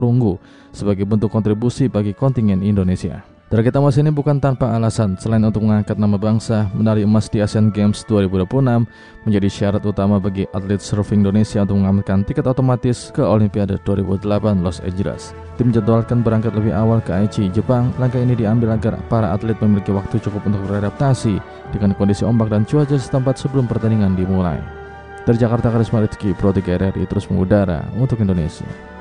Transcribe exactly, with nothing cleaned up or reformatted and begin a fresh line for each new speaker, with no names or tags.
perunggu sebagai bentuk kontribusi bagi kontingen Indonesia. Target emas ini bukan tanpa alasan. Selain untuk mengangkat nama bangsa, medali emas di Asian Games dua ribu dua puluh enam menjadi syarat utama bagi atlet surfing Indonesia untuk mengamankan tiket otomatis ke Olimpiade dua ribu delapan Los Angeles. Tim dijadwalkan berangkat lebih awal ke Aichi, Jepang. Langkah ini diambil agar para atlet memiliki waktu cukup untuk beradaptasi dengan kondisi ombak dan cuaca setempat sebelum pertandingan dimulai. Dari Jakarta, Karisma Rizky, Pro tiga R R I terus mengudara untuk Indonesia.